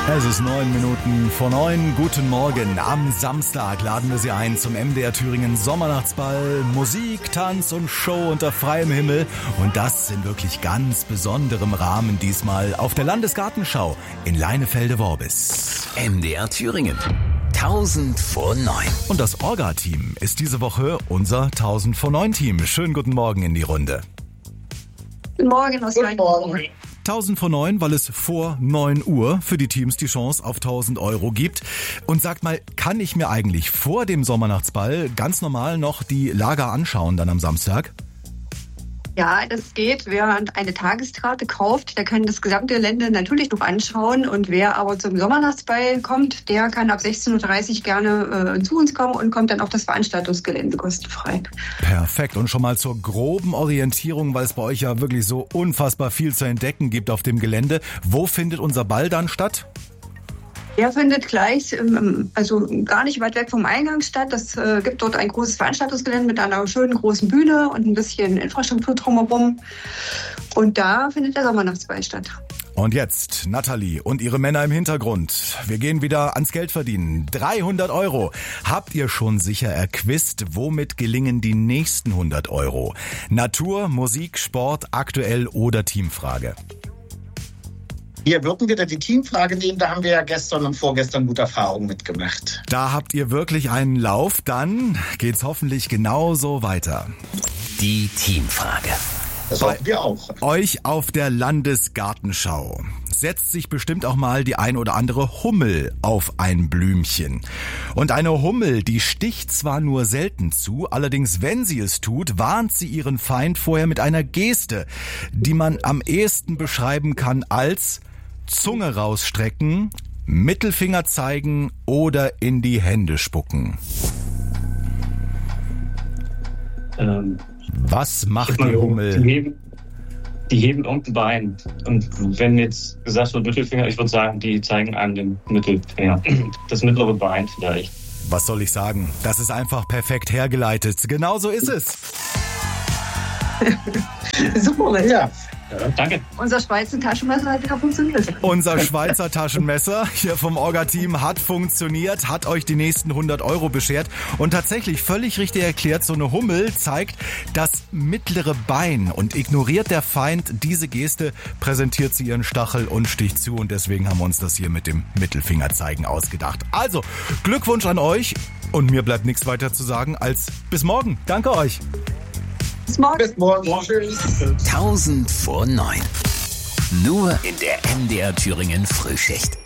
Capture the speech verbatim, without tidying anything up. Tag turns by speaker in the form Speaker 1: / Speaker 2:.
Speaker 1: Es ist neun Minuten vor neun. Guten Morgen. Am Samstag laden wir Sie ein zum M D R Thüringen Sommernachtsball. Musik, Tanz und Show unter freiem Himmel. Und das in wirklich ganz besonderem Rahmen diesmal auf der Landesgartenschau in Leinefelde-Worbis.
Speaker 2: M D R Thüringen. tausend vor neun.
Speaker 1: Und das Orga-Team ist diese Woche unser tausend vor neun Team. Schönen guten Morgen in die Runde.
Speaker 3: Guten Morgen aus Leinefelde.
Speaker 1: tausend vor neun, weil es vor neun Uhr für die Teams die Chance auf tausend Euro gibt. Und sagt mal, kann ich mir eigentlich vor dem Sommernachtsball ganz normal noch die Lager anschauen dann am Samstag?
Speaker 3: Ja, das geht. Wer eine Tageskarte kauft, der kann das gesamte Gelände natürlich noch anschauen. Und wer aber zum Sommernachtsball kommt, der kann ab sechzehn Uhr dreißig gerne äh, zu uns kommen und kommt dann auf das Veranstaltungsgelände kostenfrei.
Speaker 1: Perfekt. Und schon mal zur groben Orientierung, weil es bei euch ja wirklich so unfassbar viel zu entdecken gibt auf dem Gelände. Wo findet unser Ball dann statt?
Speaker 3: Der findet gleich, also gar nicht weit weg vom Eingang statt. Das äh, gibt dort ein großes Veranstaltungsgelände mit einer schönen großen Bühne und ein bisschen Infrastruktur drumherum. Und da findet der Sommernachtsball statt.
Speaker 1: Und jetzt Nathalie und ihre Männer im Hintergrund. Wir gehen wieder ans Geld verdienen. dreihundert Euro. Habt ihr schon sicher erquist, womit gelingen die nächsten hundert Euro? Natur, Musik, Sport, aktuell oder Teamfrage?
Speaker 4: Wir würden wieder die Teamfrage nehmen, da haben wir ja gestern und vorgestern gute Erfahrungen mitgemacht.
Speaker 1: Da habt ihr wirklich einen Lauf, dann geht's hoffentlich genauso weiter.
Speaker 2: Die Teamfrage.
Speaker 4: Das hoffen wir auch.
Speaker 1: Euch auf der Landesgartenschau setzt sich bestimmt auch mal die ein oder andere Hummel auf ein Blümchen. Und eine Hummel, die sticht zwar nur selten zu, allerdings wenn sie es tut, warnt sie ihren Feind vorher mit einer Geste, die man am ehesten beschreiben kann als Zunge rausstrecken, Mittelfinger zeigen oder in die Hände spucken.
Speaker 5: Ähm,
Speaker 1: Was macht
Speaker 5: die
Speaker 1: Hummel?
Speaker 5: Die heben, die heben irgendein Bein. Und wenn jetzt gesagt wird Mittelfinger, ich würde sagen, die zeigen einem den Mittelfinger. Das mittlere Bein vielleicht.
Speaker 1: Was soll ich sagen? Das ist einfach perfekt hergeleitet. Genau so ist es.
Speaker 3: Super,
Speaker 4: Ja.
Speaker 5: Ja, danke.
Speaker 3: Unser Schweizer Taschenmesser hat wieder funktioniert.
Speaker 1: Unser Schweizer Taschenmesser hier vom Orga-Team hat funktioniert, hat euch die nächsten hundert Euro beschert. Und tatsächlich völlig richtig erklärt, so eine Hummel zeigt das mittlere Bein und ignoriert der Feind diese Geste, präsentiert sie ihren Stachel und sticht zu. Und deswegen haben wir uns das hier mit dem Mittelfingerzeigen ausgedacht. Also, Glückwunsch an euch und mir bleibt nichts weiter zu sagen als bis morgen. Danke euch.
Speaker 3: Bis morgen.
Speaker 4: Bis morgen. Tschüss.
Speaker 2: tausend vor neun. Nur in der M D R Thüringen Frühschicht.